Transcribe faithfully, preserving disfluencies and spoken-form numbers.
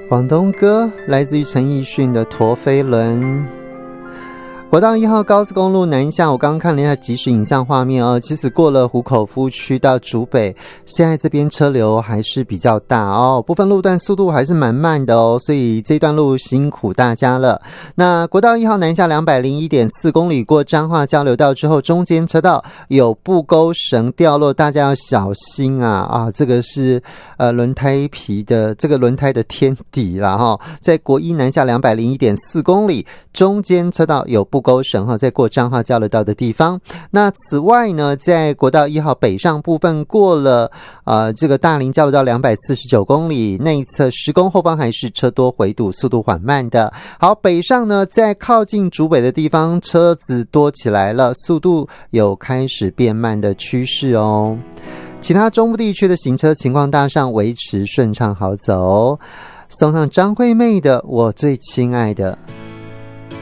广东歌来自于陈奕迅的陀飞轮。国道一号高速公路南下，我刚刚看了一下即时影像画面哦，其实过了湖口夫区到竹北，现在这边车流还是比较大哦，部分路段速度还是蛮慢的哦，所以这段路辛苦大家了。那国道一号南下 两百零一点四 公里过彰化交流道之后，中间车道有布钩绳掉落，大家要小心啊啊！这个是呃轮胎皮的这个轮胎的天敌啦哈，在国一南下 两百零一点四 公里，中间车道有布布钩绳在过彰化交流道的地方。那此外呢，在国道一号北上部分过了呃这个大林交流道两百四十九公里，内侧施工后方还是车多回堵，速度缓慢的。好，北上呢，在靠近竹北的地方车子多起来了，速度有开始变慢的趋势哦。其他中部地区的行车情况大上维持顺畅好走。送上张惠妹的《我最亲爱的》。